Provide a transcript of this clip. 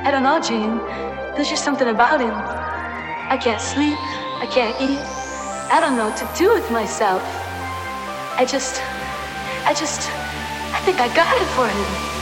I don't know, Gene. There's just something about him. I can't sleep. I can't eat. I don't know what to do with myself. I think I got it for him.